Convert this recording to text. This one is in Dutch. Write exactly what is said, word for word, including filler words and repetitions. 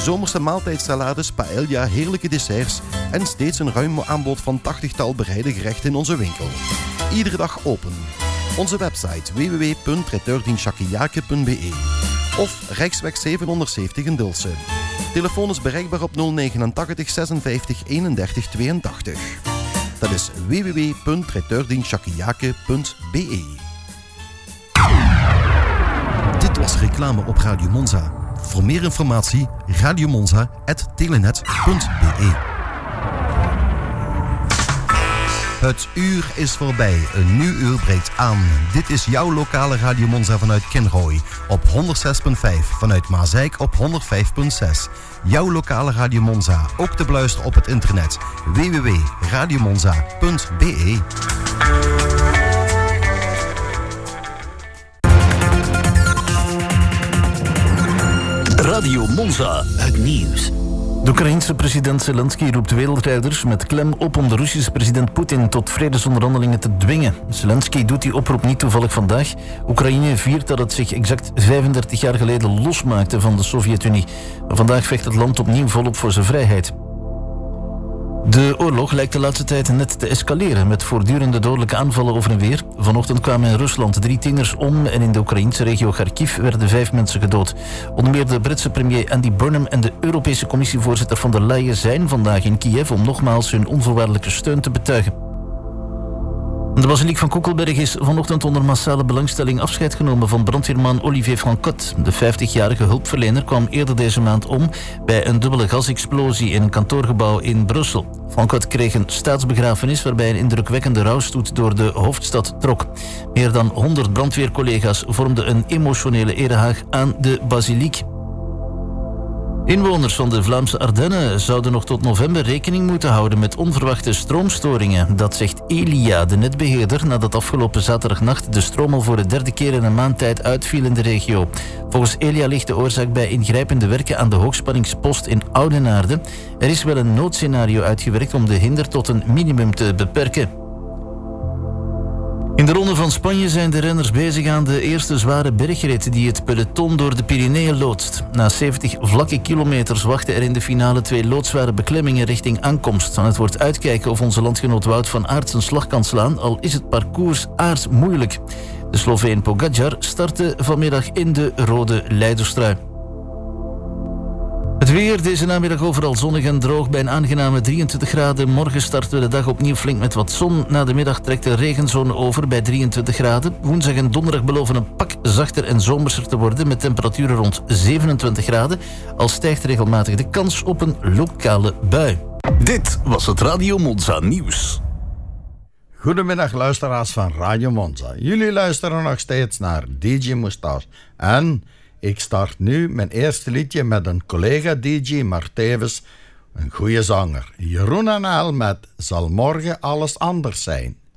Zomerse maaltijdsalades, paella, heerlijke desserts en steeds een ruim aanbod van tachtigtal bereide gerechten in onze winkel. Iedere dag open. Onze website w w w punt traiteur-din-chaquillaque punt b e of Rijksweg zevenhonderdzeventig in Dulce. Telefoon is bereikbaar op nul negenentachtig zesenvijftig eenendertig tweeëntachtig. Dat is w w w punt traiteur-din-chaquillaque punt b e. Dit was reclame op Radio Monza. Voor meer informatie radiomonza punt telenet punt b e. Het uur is voorbij. Een nieuw uur breekt aan. Dit is jouw lokale Radio Monza vanuit Kinrooi. Op honderdzes komma vijf. Vanuit Maasijk op honderdvijf komma zes. Jouw lokale Radio Monza. Ook te beluisteren op het internet. w w w punt radiomonza punt b e. Radio Monza. Het nieuws. De Oekraïense president Zelensky roept wereldleiders met klem op om de Russische president Poetin tot vredesonderhandelingen te dwingen. Zelensky doet die oproep niet toevallig vandaag. Oekraïne viert dat het zich exact vijfendertig jaar geleden losmaakte van de Sovjet-Unie. Maar vandaag vecht het land opnieuw volop voor zijn vrijheid. De oorlog lijkt de laatste tijd net te escaleren met voortdurende dodelijke aanvallen over en weer. Vanochtend kwamen in Rusland drie tieners om en in de Oekraïnse regio Kharkiv werden vijf mensen gedood. Onder meer de Britse premier Andy Burnham en de Europese commissievoorzitter von der Leyen zijn vandaag in Kiev om nogmaals hun onvoorwaardelijke steun te betuigen. De basiliek van Koekelberg is vanochtend onder massale belangstelling afscheid genomen van brandweerman Olivier Francotte. De vijftigjarige hulpverlener kwam eerder deze maand om bij een dubbele gasexplosie in een kantoorgebouw in Brussel. Francotte kreeg een staatsbegrafenis waarbij een indrukwekkende rouwstoet door de hoofdstad trok. Meer dan honderd brandweercollega's vormden een emotionele erehaag aan de basiliek. Inwoners van de Vlaamse Ardennen zouden nog tot november rekening moeten houden met onverwachte stroomstoringen. Dat zegt Elia, de netbeheerder, nadat afgelopen zaterdagnacht de stroom al voor de derde keer in een maand tijd uitviel in de regio. Volgens Elia ligt de oorzaak bij ingrijpende werken aan de hoogspanningspost in Oudenaarde. Er is wel een noodscenario uitgewerkt om de hinder tot een minimum te beperken. In de Ronde van Spanje zijn de renners bezig aan de eerste zware bergrit die het peloton door de Pyreneeën loodst. Na zeventig vlakke kilometers wachten er in de finale twee loodzware beklemmingen richting aankomst. Het wordt uitkijken of onze landgenoot Wout van Aert zijn slag kan slaan, al is het parcours aards moeilijk. De Sloveen Pogačar startte vanmiddag in de rode leiderstrui. Het weer, deze namiddag overal zonnig en droog bij een aangename drieëntwintig graden. Morgen starten we de dag opnieuw flink met wat zon. Na de middag trekt de regenzone over bij drieëntwintig graden. Woensdag en donderdag beloven een pak zachter en zomerser te worden met temperaturen rond zevenentwintig graden. Al stijgt regelmatig de kans op een lokale bui. Dit was het Radio Monza nieuws. Goedemiddag luisteraars van Radio Monza. Jullie luisteren nog steeds naar D J Moustache. En ik start nu mijn eerste liedje met een collega D J, maar tevens een goede zanger. Jeroen en El met Zal morgen alles anders zijn.